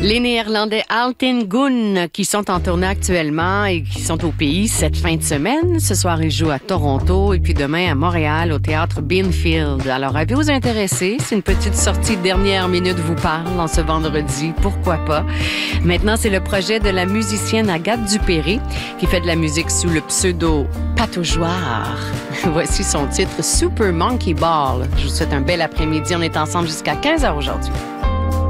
Les Néerlandais Altengun qui sont en tournée actuellement et qui sont au pays cette fin de semaine. Ce soir, ils jouent à Toronto et puis demain à Montréal au théâtre Binfield. Alors, avez-vous intéressé? C'est une petite sortie de dernière minute vous parle en ce vendredi. Pourquoi pas? Maintenant, c'est le projet de la musicienne Agathe Dupéré qui fait de la musique sous le pseudo Pataugeoire. Voici son titre Super Monkey Ball. Je vous souhaite un bel après-midi. On est ensemble jusqu'à 15h aujourd'hui.